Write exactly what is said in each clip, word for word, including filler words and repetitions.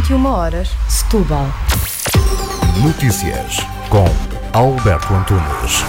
vinte e uma horas, Setúbal. Notícias com Alberto Antunes.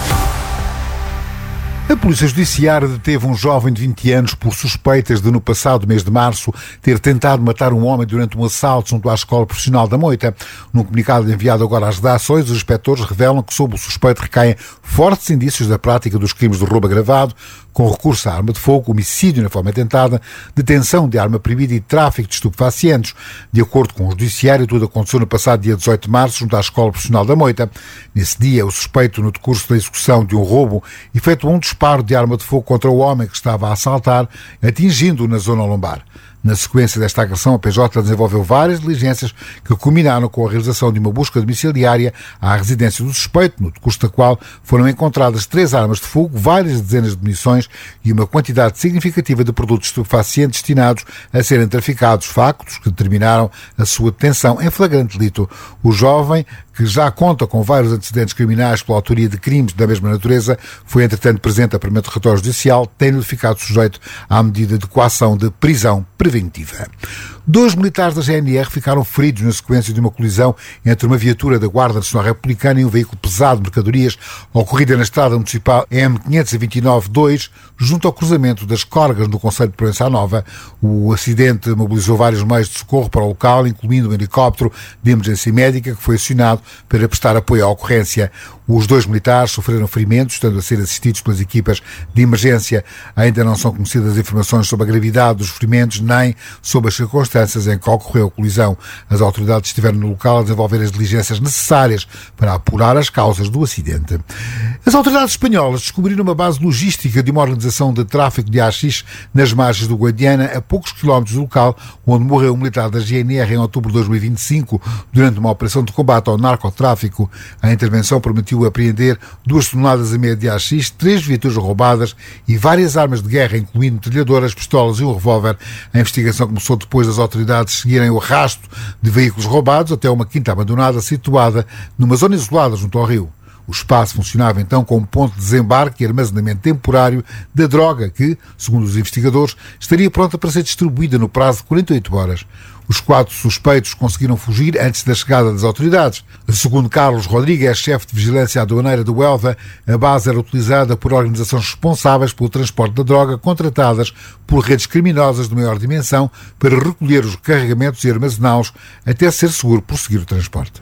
A Polícia Judiciária deteve um jovem de vinte anos por suspeitas de, no passado mês de março, ter tentado matar um homem durante um assalto junto à Escola Profissional da Moita. Num comunicado enviado agora às redações, os inspectores revelam que sobre o suspeito recaem fortes indícios da prática dos crimes de roubo agravado, com recurso à arma de fogo, homicídio na forma tentada, detenção de arma proibida e tráfico de estupefacientes. De acordo com o Judiciário, tudo aconteceu no passado dia dezoito de março, junto à Escola Profissional da Moita. Nesse dia, o suspeito, no decurso da execução de um roubo, efetuou um disparo de arma de fogo contra o homem que estava a assaltar, atingindo-o na zona lombar. Na sequência desta agressão, a P J desenvolveu várias diligências que culminaram com a realização de uma busca domiciliária à residência do suspeito, no decurso da qual foram encontradas três armas de fogo, várias dezenas de munições e uma quantidade significativa de produtos estupefacientes destinados a serem traficados, factos que determinaram a sua detenção em flagrante delito. O jovem, que já conta com vários antecedentes criminais pela autoria de crimes da mesma natureza, foi entretanto presente a primeiro território judicial, tendo ficado sujeito à medida de coação de prisão preventiva. Dois militares da G N R ficaram feridos na sequência de uma colisão entre uma viatura da Guarda Nacional Republicana e um veículo pesado de mercadorias ocorrida na estrada municipal M quinhentos e vinte e nove dois, junto ao cruzamento das Corgas, no concelho de Proença Nova. O acidente mobilizou vários meios de socorro para o local, incluindo um helicóptero de emergência médica que foi acionado para prestar apoio à ocorrência. Os dois militares sofreram ferimentos, estando a ser assistidos pelas equipas de emergência. Ainda não são conhecidas informações sobre a gravidade dos ferimentos, nem sobre as circunstâncias em que ocorreu a colisão. As autoridades estiveram no local a desenvolver as diligências necessárias para apurar as causas do acidente. As autoridades espanholas descobriram uma base logística de uma organização de tráfico de haxixe nas margens do Guadiana, a poucos quilómetros do local, onde morreu um militar da G N R em outubro de dois mil e vinte e cinco, durante uma operação de combate ao narcotráfico. A intervenção permitiu apreender duas toneladas e meia de haxixe, três viaturas roubadas e várias armas de guerra, incluindo metralhadoras, pistolas e um revólver. A investigação começou depois das autoridades seguirem o rastro de veículos roubados até uma quinta abandonada situada numa zona isolada junto ao rio. O espaço funcionava então como ponto de desembarque e armazenamento temporário da droga que, segundo os investigadores, estaria pronta para ser distribuída no prazo de quarenta e oito horas. Os quatro suspeitos conseguiram fugir antes da chegada das autoridades. Segundo Carlos Rodrigues, chefe de vigilância aduaneira do Huelva, a base era utilizada por organizações responsáveis pelo transporte da droga, contratadas por redes criminosas de maior dimensão para recolher os carregamentos e armazená-los até ser seguro prosseguir o transporte.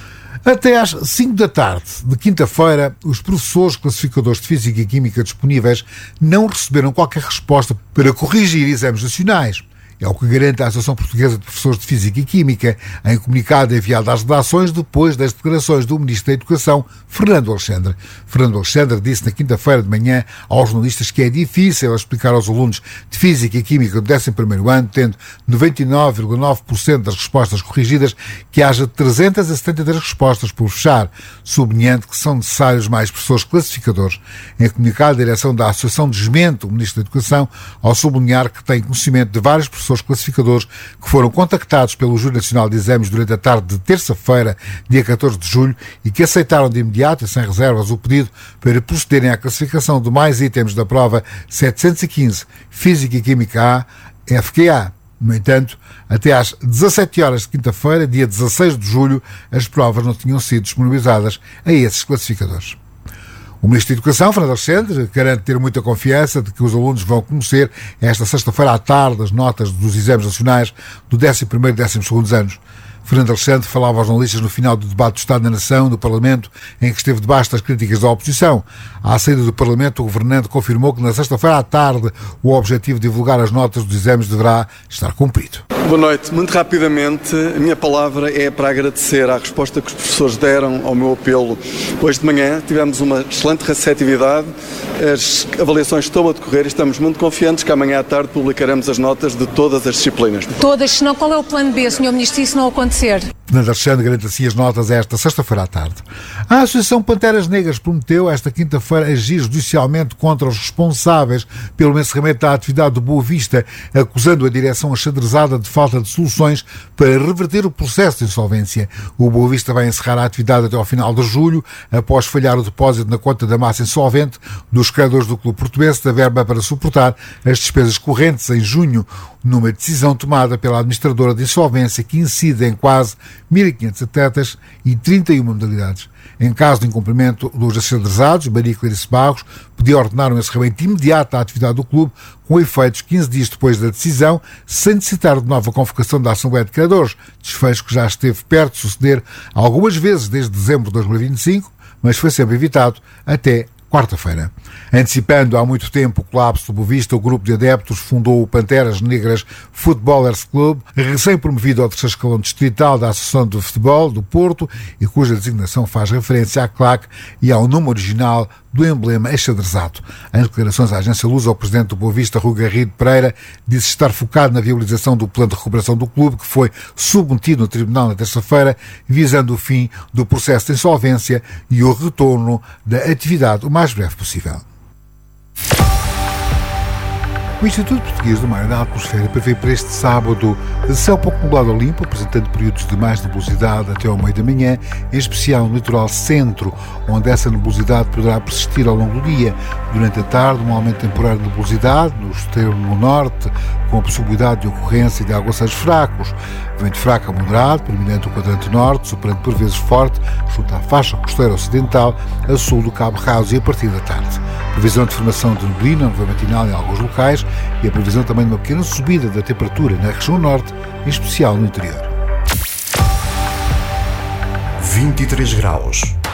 Até às cinco da tarde de quinta-feira, os professores classificadores de Física e Química disponíveis não receberam qualquer resposta para corrigir exames nacionais. É o que garante a Associação Portuguesa de Professores de Física e Química, em comunicado enviado às redações depois das declarações do Ministro da Educação, Fernando Alexandre. Fernando Alexandre disse na quinta-feira de manhã aos jornalistas que é difícil explicar aos alunos de Física e Química do décimo primeiro ano, tendo noventa e nove vírgula nove por cento das respostas corrigidas, que haja trezentas e setenta e três respostas por fechar, sublinhando que são necessários mais professores classificadores. Em comunicado, a direção da Associação desmente o Ministro da Educação ao sublinhar que tem conhecimento de vários professores classificadores que foram contactados pelo Júri Nacional de Exames durante a tarde de terça-feira, dia catorze de julho, e que aceitaram de imediato e sem reservas o pedido para procederem à classificação de mais itens da prova setecentos e quinze Física e Química A, F Q A. No entanto, até às dezassete horas de quinta-feira, dia dezasseis de julho, as provas não tinham sido disponibilizadas a esses classificadores. O Ministro da Educação, Fernando Alexandre, garante ter muita confiança de que os alunos vão conhecer esta sexta-feira à tarde as notas dos exames nacionais do décimo primeiro e décimo segundo anos. Fernando Alexandre falava aos jornalistas no final do debate do Estado da Nação, do Parlamento, em que esteve debaixo das críticas da oposição. À saída do Parlamento, o governante confirmou que na sexta-feira à tarde o objetivo de divulgar as notas dos exames deverá estar cumprido. Boa noite. Muito rapidamente, a minha palavra é para agradecer a resposta que os professores deram ao meu apelo. Hoje de manhã tivemos uma excelente receptividade, as avaliações estão a decorrer e estamos muito confiantes que amanhã à tarde publicaremos as notas de todas as disciplinas. Todas, senão qual é o plano B, senhor Ministro, se isso não acontecer? Fernando Alexandre garante assim as notas esta sexta-feira à tarde. A Associação Panteras Negras prometeu esta quinta-feira agir judicialmente contra os responsáveis pelo encerramento da atividade do Boa Vista, acusando a direção achadrezada de falta de soluções para reverter o processo de insolvência. O Boa Vista vai encerrar a atividade até ao final de julho, após falhar o depósito na conta da massa insolvente dos credores do Clube Portuense da verba para suportar as despesas correntes em junho. numa decisão tomada pela administradora de insolvência que incide em quase mil e quinhentos atletas e trinta e uma modalidades. Em caso de incumprimento dos acedrezados, Maria Clarice Barros podia ordenar um encerramento imediato da atividade do clube, com efeitos quinze dias depois da decisão, sem necessitar de nova convocação da Assembleia de Criadores, desfecho que já esteve perto de suceder algumas vezes desde dezembro de dois mil e vinte e cinco, mas foi sempre evitado até quarta-feira. Antecipando há muito tempo o colapso do Boavista, o grupo de adeptos fundou o Panteras Negras Footballers Club, recém-promovido ao terceiro escalão distrital da Associação de Futebol do Porto e cuja designação faz referência à claque e ao nome original do emblema enxadrezado. Em declarações à agência Lusa, o presidente do Boavista, Rui Garrido Pereira, disse estar focado na viabilização do plano de recuperação do clube, que foi submetido no tribunal na terça-feira, visando o fim do processo de insolvência e o retorno da atividade o mais breve possível. O Instituto Português do Mar e da Atmosfera prevê para este sábado céu pouco nublado ou limpo, apresentando períodos de mais nebulosidade até ao meio da manhã, em especial no litoral centro, onde essa nebulosidade poderá persistir ao longo do dia. Durante a tarde, um aumento temporário de nebulosidade no extremo norte, com a possibilidade de ocorrência de aguaceiros fracos. Vento fraco a moderado, predominante o quadrante norte, soprando por vezes forte, junto à faixa costeira ocidental, a sul do Cabo Raso e a partir da tarde. Previsão de formação de neblina, nuvem matinal em alguns locais e a previsão também de uma pequena subida da temperatura na região norte, em especial no interior. vinte e três graus.